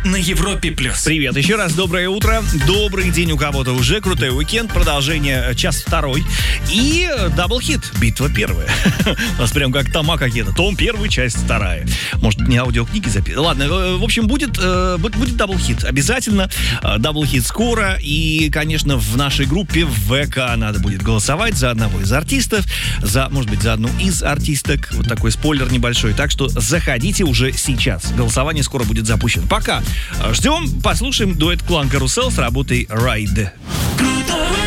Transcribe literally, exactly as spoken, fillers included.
на Европе плюс. Привет, еще раз доброе утро. Добрый день у кого-то уже. Крутой уикенд. Продолжение час второй. И даблхит. Битва первая. У нас прям как тома какие-то. Том первый, часть вторая. Может, не аудиокниги записаны. Ладно, в общем, будет, будет даблхит. Обязательно. Даблхит скоро. И, конечно, в нашей группе в ВК надо будет голосовать за одного из артистов. За, может быть, за одну из артисток. Вот такой спойлер небольшой. Так что заходите уже сейчас. Голосование скоро будет запущено. Пока. Ждем, послушаем дуэт Клан Карусел с работой Ride. Крутой